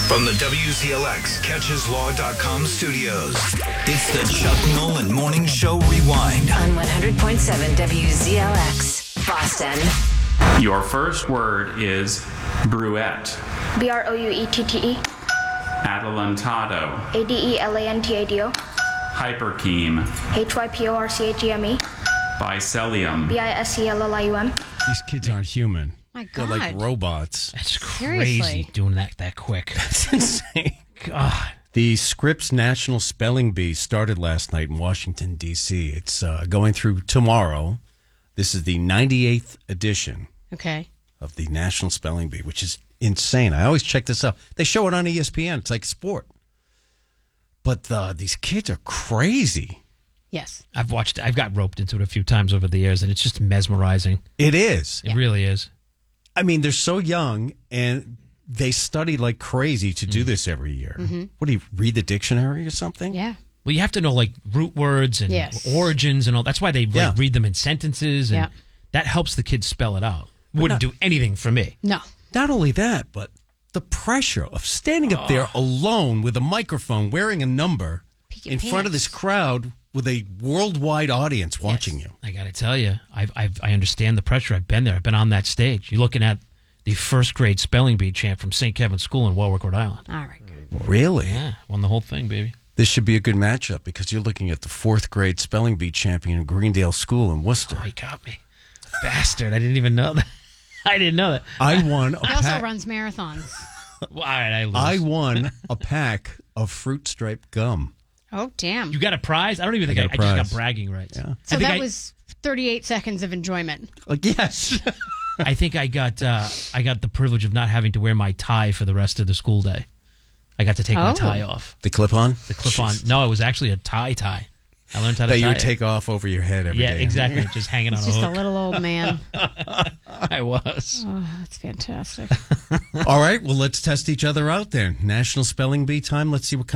From the WZLX CatchesLaw.com studios, it's the Chuck Nolan Morning Show Rewind. On 100.7 WZLX, Boston. Your first word is Brouette. Brouette. Adelantado. Adelantado. Hypercheme. Hyporcheme. Bicelium. Biscellum. These kids aren't human. My They're God. like robots. That's Seriously. crazy doing that quick. That's insane. God. The Scripps National Spelling Bee started last night in Washington, D.C. It's going through tomorrow. This is the 98th edition Okay. of the National Spelling Bee, which is insane. I always check this out. They show it on ESPN. It's like sport. But these kids are crazy. Yes. I've got roped into it a few times over the years, and it's just mesmerizing. It is. It really is. I mean, they're so young, and they study like crazy to do this every year. What do you read the dictionary or something? Yeah. Well, you have to know like root words and Yes. origins and all. That's why they Yeah. read them in sentences, and Yeah. that helps the kids spell it out. Wouldn't do anything for me. No. Not only that, but the pressure of standing up there alone with a microphone, wearing a number Peeking in front of pants. this crowd with a worldwide audience watching you. I got to tell you, I understand the pressure. I've been there. I've been on that stage. You're looking at the first grade spelling bee champ from St. Kevin's School in Warwick, Rhode Island. All right. Good. Really? Yeah, won the whole thing, baby. This should be a good matchup because you're looking at the fourth grade spelling bee champion in Greendale School in Worcester. Oh, he got me. Bastard. I didn't even know that. I didn't know that. I won a He also pack. runs marathons. Well, all right, I lose. I won a pack of fruit striped gum. Oh, damn. You got a prize? I don't even think I I got a just prize. got bragging rights. Yeah. So I think that was 38 seconds of enjoyment. Like, yes. I think I got the privilege of not having to wear my tie for the rest of the school day. I got to take my Oh. tie off. The clip on? The clip on. No, it was actually a tie. I learned how to That tie you would it. take off over your head every day. Yeah, exactly. Just hanging on He's a just hook. a little old man. I was. Oh, that's fantastic. All right, well, let's test each other out then. National Spelling Bee time. Let's see what kind